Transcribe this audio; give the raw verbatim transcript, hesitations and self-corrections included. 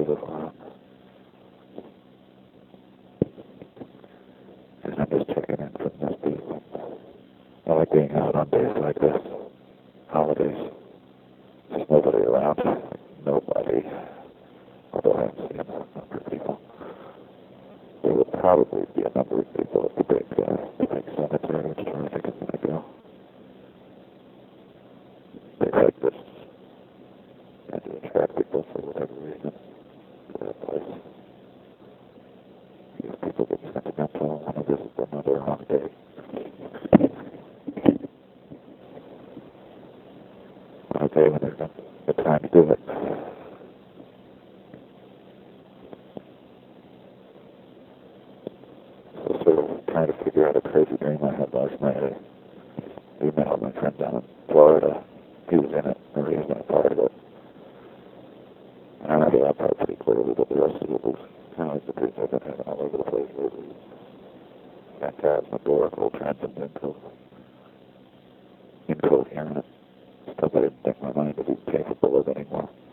live around. And I'm just checking in from this people. I like being out on days like this. Holidays. There's nobody around. Nobody. Although I haven't seen a number of people. There will probably be a number of people at the big, uh, the big cemetery, which is where I think I'm going to go. They like this. And to attract people for whatever reason to that place. Because people get sentimental and want to visit their mother on a day. On a day when there's no good time to do it. So sort of trying to figure out a crazy dream I had last night. I emailed my friend down in Florida. He was in it, or he was in a part of it. And I remember that part pretty clearly, but the rest of it was kind of like the dreams I've been having all over the place lately. Phantasmagorical, transcendental, incoherent, stuff I didn't think my mind would be capable of anymore.